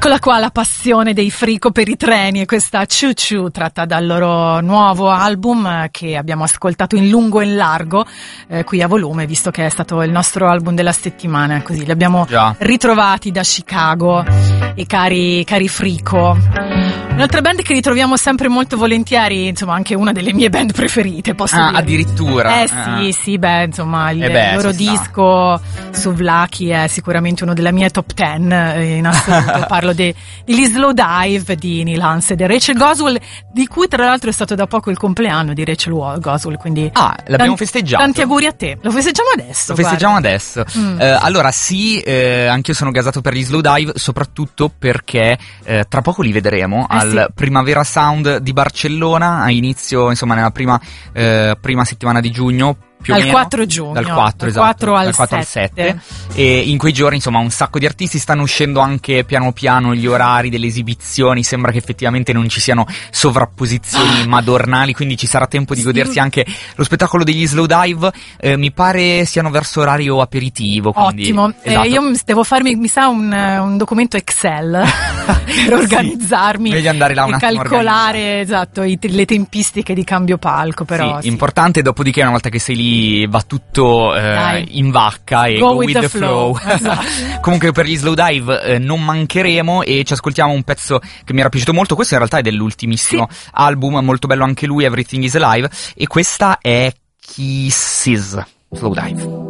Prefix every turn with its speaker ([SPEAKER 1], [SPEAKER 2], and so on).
[SPEAKER 1] Eccola qua la passione dei Frico per i treni, e questa Choo Choo tratta dal loro nuovo album che abbiamo ascoltato in lungo e in largo qui a volume, visto che è stato il nostro album della settimana, così li abbiamo ritrovati da Chicago, i cari Frico. Un'altra band che ritroviamo sempre molto volentieri, insomma anche una delle mie band preferite, posso dire.
[SPEAKER 2] Addirittura.
[SPEAKER 1] Sì, beh, insomma il loro disco Souvlaki è sicuramente uno della mie top 10 in assoluto. Parlo degli Slow Dive di Neil Hansed e Rachel Goswell, di cui tra l'altro è stato da poco il compleanno di Rachel Goswell, quindi
[SPEAKER 2] l'abbiamo festeggiato.
[SPEAKER 1] Tanti auguri a te. Lo festeggiamo adesso.
[SPEAKER 2] Allora sì, anch'io sono gasato per gli Slow Dive, soprattutto perché tra poco li vedremo al Primavera Sound di Barcellona, a inizio, insomma, nella prima settimana di giugno. Più o
[SPEAKER 1] al
[SPEAKER 2] meno,
[SPEAKER 1] 4 giugno,
[SPEAKER 2] dal 4 al 7. E in quei giorni, insomma, un sacco di artisti stanno uscendo anche piano piano gli orari delle esibizioni. Sembra che effettivamente non ci siano sovrapposizioni madornali, quindi ci sarà tempo di godersi anche lo spettacolo degli Slow Dive. Mi pare siano verso orario aperitivo, quindi,
[SPEAKER 1] ottimo.
[SPEAKER 2] Esatto.
[SPEAKER 1] Io devo farmi, mi sa, un documento Excel per organizzarmi,
[SPEAKER 2] meglio andare là un
[SPEAKER 1] e
[SPEAKER 2] attimo
[SPEAKER 1] calcolare le tempistiche di cambio palco, però
[SPEAKER 2] importante. Dopodiché, una volta che sei lì, va tutto in vacca e go with the flow.
[SPEAKER 1] Esatto.
[SPEAKER 2] Comunque per gli Slow Dive non mancheremo, e ci ascoltiamo un pezzo che mi era piaciuto molto. Questo in realtà è dell'ultimissimo album, molto bello anche lui, Everything is Alive, e questa è Kisses, Slow Dive.